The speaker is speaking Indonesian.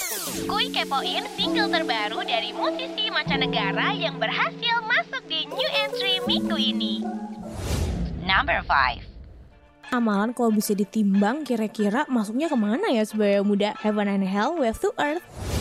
Kuy kepoin single terbaru dari musisi mancanegara yang berhasil masuk di new entry minggu ini. Number 5. Amalan kalau bisa ditimbang kira-kira masuknya kemana ya sebagai muda? Heaven and Hell, Wave to Earth.